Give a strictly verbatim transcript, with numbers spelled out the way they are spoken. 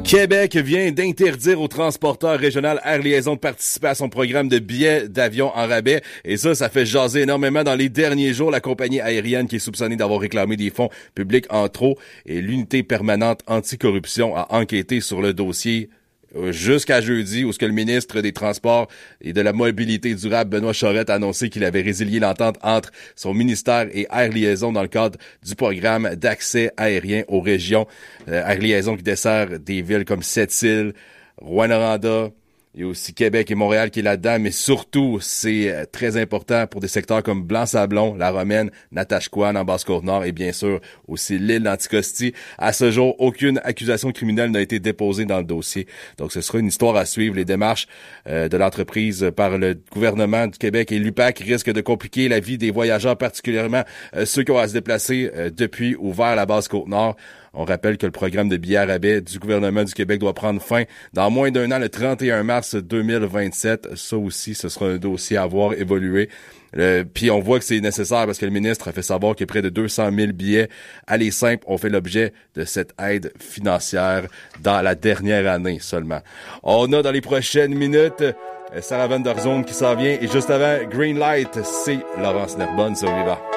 Québec vient d'interdire au transporteur régional Air Liaison de participer à son programme de billets d'avion en rabais. Et ça, ça fait jaser énormément dans les derniers jours. La compagnie aérienne qui est soupçonnée d'avoir réclamé des fonds publics en trop et l'unité permanente anticorruption a enquêté sur le dossier jusqu'à jeudi, où ce que le ministre des Transports et de la Mobilité durable, Benoît Charette, a annoncé qu'il avait résilié l'entente entre son ministère et Air Liaison dans le cadre du programme d'accès aérien aux régions. Euh, Air Liaison qui dessert des villes comme Sept-Îles, Rouyn-Noranda, il y a aussi Québec et Montréal qui est là-dedans, mais surtout, c'est très important pour des secteurs comme Blanc-Sablon, La Romaine, Natashquan en Basse-Côte-Nord et bien sûr aussi l'île d'Anticosti. À ce jour, aucune accusation criminelle n'a été déposée dans le dossier. Donc, ce sera une histoire à suivre. Les démarches euh, de l'entreprise par le gouvernement du Québec et l'U P A C risquent de compliquer la vie des voyageurs, particulièrement euh, ceux qui ont à se déplacer euh, depuis ou vers la Basse-Côte-Nord. On rappelle que le programme de billets à rabais du gouvernement du Québec doit prendre fin dans moins d'un an, le trente et un mars deux mille vingt-sept. Ça aussi, ce sera un dossier à voir évoluer. Euh, puis on voit que c'est nécessaire parce que le ministre a fait savoir que près de deux cent mille billets allés simples ont fait l'objet de cette aide financière dans la dernière année seulement. On a dans les prochaines minutes Sarah Van Der Zone qui s'en vient et juste avant Green Light, c'est Laurence Nerbonne sur Viva.